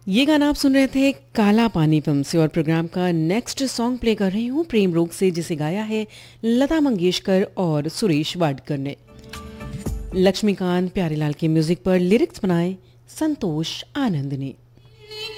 ये गाना आप सुन रहे थे काला पानी फिल्म से और प्रोग्राम का नेक्स्ट सॉन्ग प्ले कर रही हूँ प्रेम रोग से, जिसे गाया है लता मंगेशकर और सुरेश वाडकर ने। लक्ष्मीकांत प्यारेलाल के म्यूजिक पर लिरिक्स बनाए संतोष आनंद ने।